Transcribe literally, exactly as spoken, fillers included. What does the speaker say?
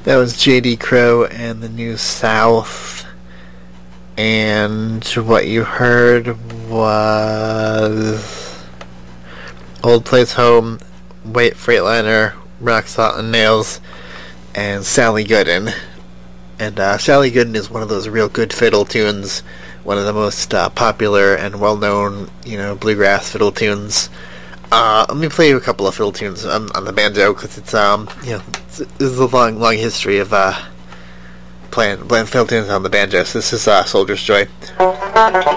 That was J D Crowe and the New South. And what you heard was Old Place Home, White Freightliner, Rock Salt and Nails, and Sally Gooden. And uh, Sally Gooden is one of those real good fiddle tunes, one of the most uh, popular and well-known, you know, bluegrass fiddle tunes. Uh, let me play you a couple of fiddle tunes on, on the banjo, because it's, um, you know, it's, this is a long, long history of, uh, playing, playing fiddle tunes on the banjo. So this is, uh, Soldier's Joy.